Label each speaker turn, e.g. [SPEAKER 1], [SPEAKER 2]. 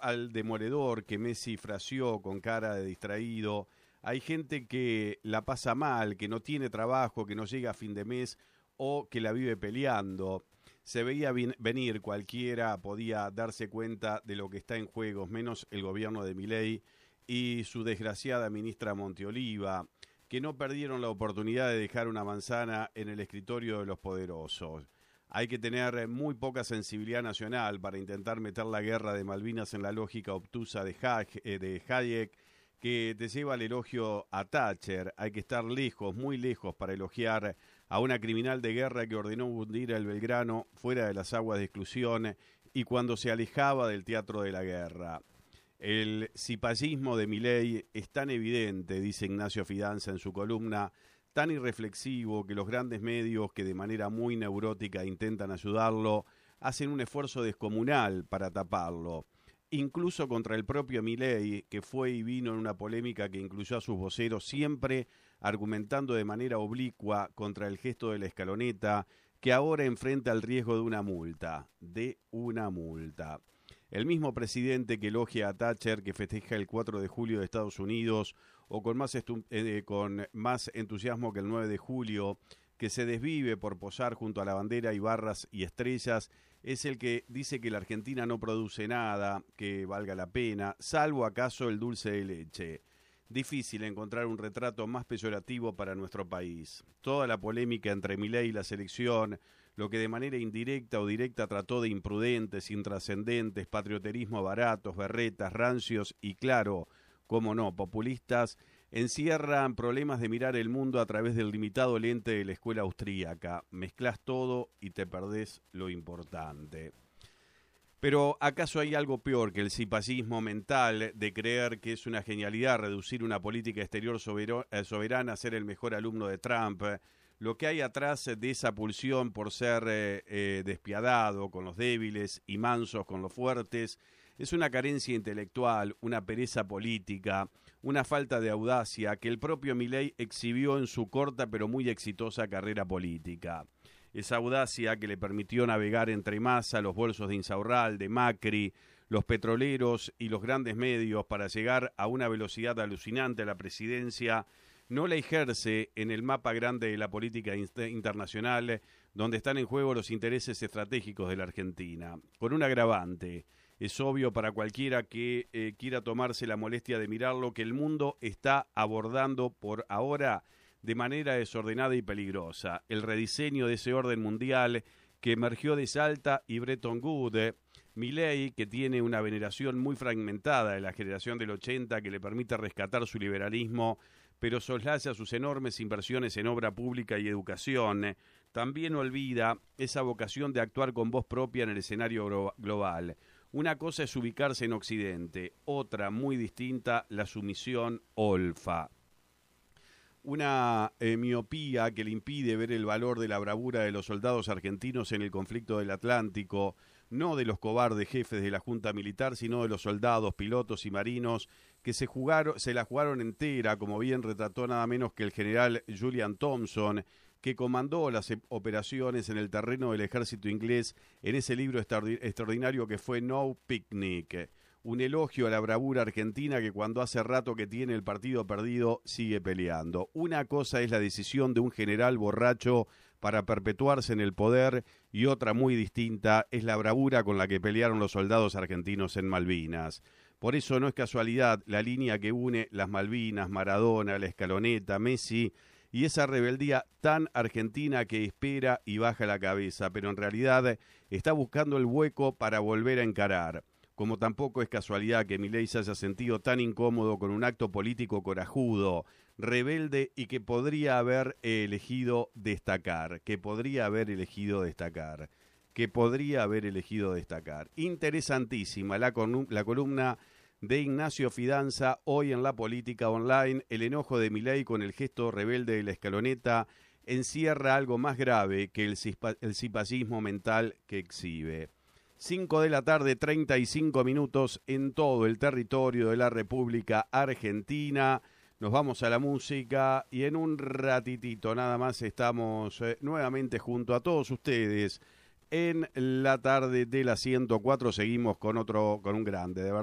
[SPEAKER 1] al demoledor que Messi fraseó con cara de distraído. Hay gente que la pasa mal, que no tiene trabajo, que no llega a fin de mes o que la vive peleando. Se veía venir, cualquiera podía darse cuenta de lo que está en juego, menos el gobierno de Milei y su desgraciada ministra Monteoliva, que no perdieron la oportunidad de dejar una manzana en el escritorio de los poderosos. Hay que tener muy poca sensibilidad nacional para intentar meter la guerra de Malvinas en la lógica obtusa de Hayek, que te lleva al elogio a Thatcher. Hay que estar lejos, muy lejos, para elogiar a una criminal de guerra que ordenó hundir el Belgrano fuera de las aguas de exclusión y cuando se alejaba del teatro de la guerra. El cipallismo de Milei es tan evidente, dice Ignacio Fidanza en su columna, tan irreflexivo que los grandes medios que de manera muy neurótica intentan ayudarlo, hacen un esfuerzo descomunal para taparlo. Incluso contra el propio Milei, que fue y vino en una polémica que incluyó a sus voceros, siempre argumentando de manera oblicua contra el gesto de la escaloneta, que ahora enfrenta el riesgo de una multa. El mismo presidente que elogia a Thatcher, que festeja el 4 de julio de Estados Unidos, o con más entusiasmo que el 9 de julio, que se desvive por posar junto a la bandera y barras y estrellas, es el que dice que la Argentina no produce nada que valga la pena, salvo acaso el dulce de leche. Difícil encontrar un retrato más peyorativo para nuestro país. Toda la polémica entre Milei y la selección, lo que de manera indirecta o directa trató de imprudentes, intrascendentes, patrioterismo baratos, berretas, rancios y, claro, cómo no, populistas, encierran problemas de mirar el mundo a través del limitado lente de la escuela austríaca. Mezclás todo y te perdés lo importante. Pero ¿acaso hay algo peor que el cipallismo mental de creer que es una genialidad reducir una política exterior soberana a ser el mejor alumno de Trump? Lo que hay atrás de esa pulsión por ser despiadado con los débiles y mansos con los fuertes es una carencia intelectual, una pereza política, una falta de audacia que el propio Milei exhibió en su corta pero muy exitosa carrera política. Esa audacia que le permitió navegar entre Massa, los bolsos de Insaurralde, Macri, los petroleros y los grandes medios para llegar a una velocidad alucinante a la presidencia, no la ejerce en el mapa grande de la política internacional, donde están en juego los intereses estratégicos de la Argentina. Con un agravante, es obvio para cualquiera que quiera tomarse la molestia de mirarlo que el mundo está abordando por ahora de manera desordenada y peligrosa. El rediseño de ese orden mundial que emergió de Salta y Bretton Woods, Milei, que tiene una veneración muy fragmentada de la generación del 80 que le permite rescatar su liberalismo, pero soslaya sus enormes inversiones en obra pública y educación, también olvida esa vocación de actuar con voz propia en el escenario global. Una cosa es ubicarse en Occidente, otra muy distinta, la sumisión olfa. Una miopía que le impide ver el valor de la bravura de los soldados argentinos en el conflicto del Atlántico, no de los cobardes jefes de la Junta Militar, sino de los soldados, pilotos y marinos que se la jugaron entera, como bien retrató nada menos que el general Julian Thompson, que comandó las operaciones en el terreno del ejército inglés en ese libro extraordinario que fue No Picnic. Un elogio a la bravura argentina que cuando hace rato que tiene el partido perdido sigue peleando. Una cosa es la decisión de un general borracho para perpetuarse en el poder y otra muy distinta es la bravura con la que pelearon los soldados argentinos en Malvinas. Por eso no es casualidad la línea que une las Malvinas, Maradona, la escaloneta, Messi y esa rebeldía tan argentina que espera y baja la cabeza, pero en realidad está buscando el hueco para volver a encarar. Como tampoco es casualidad que Milei se haya sentido tan incómodo con un acto político corajudo, rebelde y que podría haber elegido destacar. Interesantísima la columna de Ignacio Fidanza hoy en La Política Online. El enojo de Milei con el gesto rebelde de la escaloneta encierra algo más grave que el cipallismo mental que exhibe. 5 de la tarde, 35 minutos en todo el territorio de la República Argentina. Nos vamos a la música y en un ratitito nada más estamos nuevamente junto a todos ustedes en la tarde de la 104. Seguimos con un grande, de verdad.